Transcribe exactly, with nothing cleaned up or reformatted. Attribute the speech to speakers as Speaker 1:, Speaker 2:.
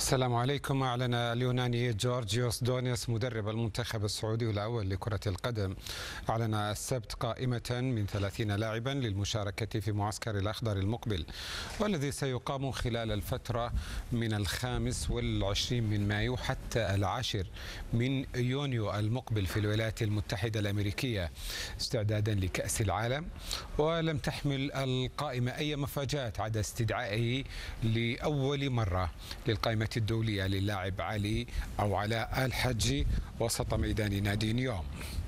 Speaker 1: السلام عليكم. أعلن اليوناني جورجيوس دونيس مدرب المنتخب السعودي الأول لكرة القدم أعلن السبت قائمة من ثلاثين لاعبا للمشاركة في معسكر الأخضر المقبل، والذي سيقام خلال الفترة من الخامس والعشرين من مايو حتى العاشر من يونيو المقبل في الولايات المتحدة الأمريكية استعدادا لكأس العالم. ولم تحمل القائمة أي مفاجآت عدا استدعائه لأول مرة للقائمة الدولية للاعب علي أو علاء الحجي وسط ميدان نادي نيوم.